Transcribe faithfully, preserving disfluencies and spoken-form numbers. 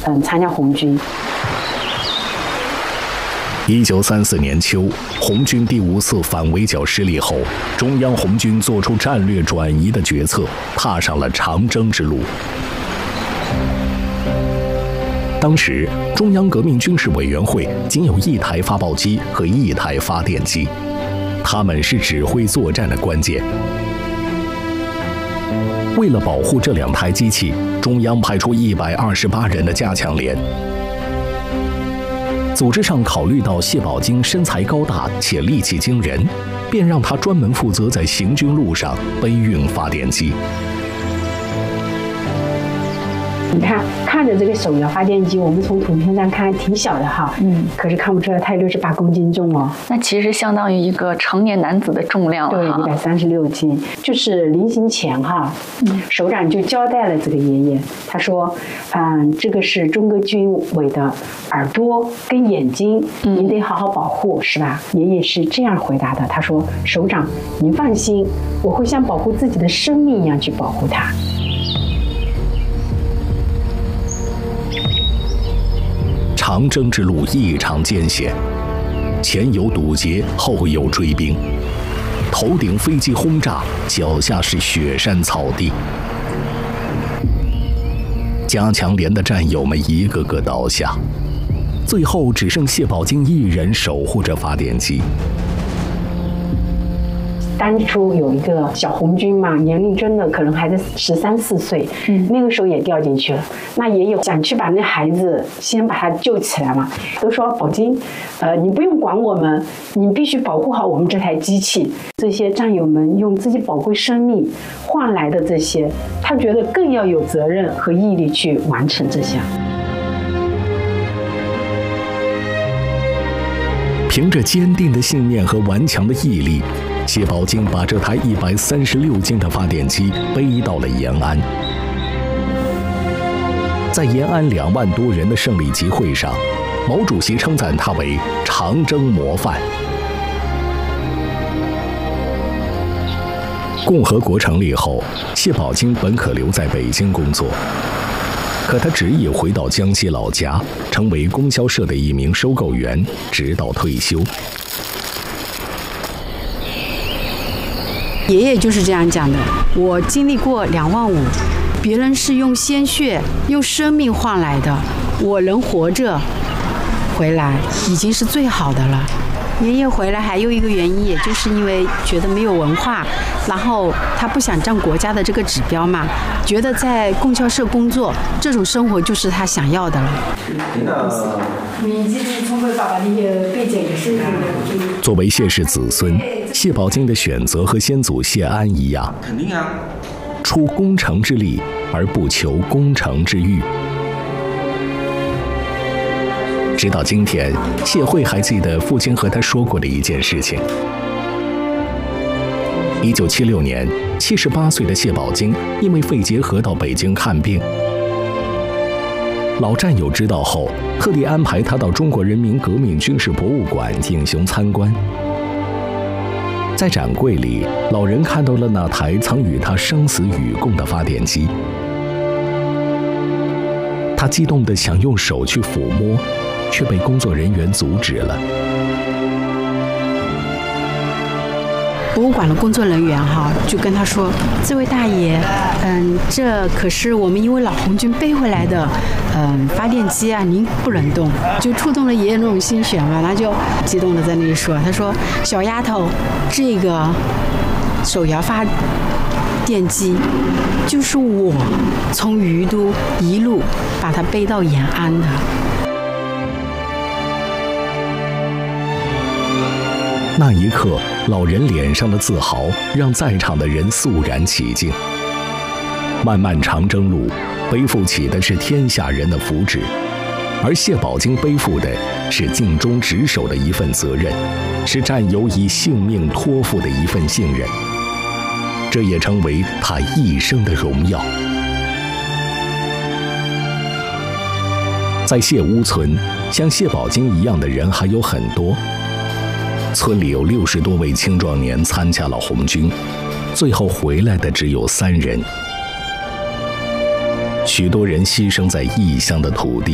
嗯参加红军。 一九三四年秋，红军第五次反围剿失利后，中央红军做出战略转移的决策，踏上了长征之路。当时，中央革命军事委员会仅有一台发报机和一台发电机，它们是指挥作战的关键。为了保护这两台机器，中央派出一百二十八人的加强连。组织上考虑到谢宝京身材高大且力气惊人，便让他专门负责在行军路上背运发电机。 你看，看着这个手摇发电机，我们从图片上看挺小的哈，嗯，可是看不出来它有六十八公斤重哦。 那其实相当于一个成年男子的重量了。 对，一百三十六斤。就是临行前哈，嗯，首长就交代了这个爷爷，他说，嗯，这个是中革军委的耳朵跟眼睛，嗯、您得好好保护，是吧？爷爷是这样回答的，他说，首长，您放心，我会像保护自己的生命一样去保护他。 长征之路异常艰险，前有堵截，后有追兵，头顶飞机轰炸，脚下是雪山草地。加强连的战友们一个个倒下，最后只剩谢宝京一人守护着发电机。 当初有一个小红军嘛，年龄真的可能还在十三四岁，嗯，那个时候也掉进去了。那也有想去把那孩子先把他救起来嘛，都说宝京，呃，你不用管我们，你必须保护好我们这台机器。这些战友们用自己宝贵生命换来的这些，他觉得更要有责任和毅力去完成这项。 凭着坚定的信念和顽强的毅力，谢宝京把这台一百三十六斤的发电机背到了延安。在延安两万多人的胜利集会上，毛主席称赞他为长征模范。共和国成立后，谢宝京本可留在北京工作，可他执意回到江西老家，成为供销社的一名收购员，直到退休。 爷爷就是这样讲的，我经历过两万五，别人是用鲜血、用生命换来的，我能活着回来已经是最好的了。爷爷回来还有一个原因，也就是因为觉得没有文化，然后他不想占国家的这个指标嘛，觉得在供销社工作这种生活就是他想要的了。 作为谢氏子孙，谢宝京的选择和先祖谢安一样， 肯定啊， 出攻城之力而不求攻城之欲。直到今天，谢慧还记得父亲和他说过的一件事情。一九七六年，七十八岁的谢宝京因为肺结核到北京看病，老战友知道后，特地安排他到中国人民革命军事博物馆进行参观。在展柜里，老人看到了那台曾与他生死与共的发电机，他激动地想用手去抚摸，却被工作人员阻止了。 博物馆的工作人员哈就跟他说：“这位大爷，嗯，这可是我们一位老红军背回来的，嗯，发电机啊，您不能动。”就触动了爷爷那种心弦嘛，他就激动的在那里说：“他说，小丫头，这个手摇发电机就是我从于都一路把它背到延安的。” 那一刻，老人脸上的自豪让在场的人肃然起敬。漫漫长征路，背负起的是天下人的福祉，而谢宝京背负的是尽忠职守的一份责任，是战友以性命托付的一份信任。这也成为他一生的荣耀。在谢屋村，像谢宝京一样的人还有很多。村里有六十多位青壮年参加了红军，最后回来的只有三人。许多人牺牲在异乡的土地，